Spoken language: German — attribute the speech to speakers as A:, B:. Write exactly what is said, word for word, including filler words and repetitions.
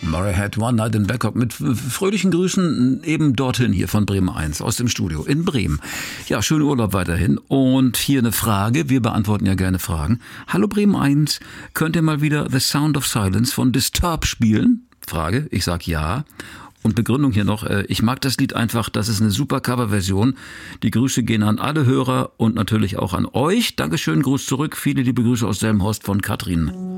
A: Murray had one night in Bangkok mit fröhlichen Grüßen eben dorthin hier von Bremen eins aus dem Studio in Bremen. Ja, schönen Urlaub weiterhin und hier eine Frage, wir beantworten ja gerne Fragen. Hallo Bremen eins, könnt ihr mal wieder The Sound of Silence von Disturbed spielen? Frage, ich sag ja. Und Begründung hier noch, ich mag das Lied einfach, das ist eine super Coverversion. Die Grüße gehen an alle Hörer und natürlich auch an euch. Dankeschön, Gruß zurück, viele liebe Grüße aus Delmenhorst von Katrin.